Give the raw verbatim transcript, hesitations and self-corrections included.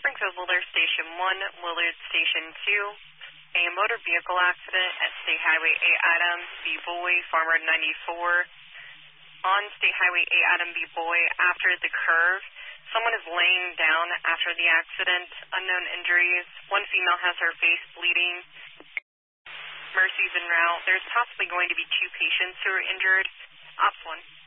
Springfield Willard Station one, Willard Station two. A motor vehicle accident at State Highway eight Adam B. Boy, Farmer ninety-four. On State Highway eight Adam B. Boy, after the curve, someone is laying down after the accident. Unknown injuries. One female has her face bleeding. Mercy's en route. There's possibly going to be two patients who are injured. Ops one.